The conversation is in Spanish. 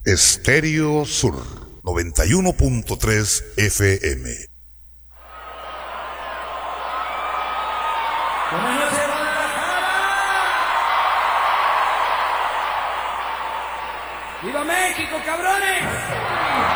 Estéreo Sur 91.3 FM. Buenas noches, Guadalajara. ¡Viva México, cabrones!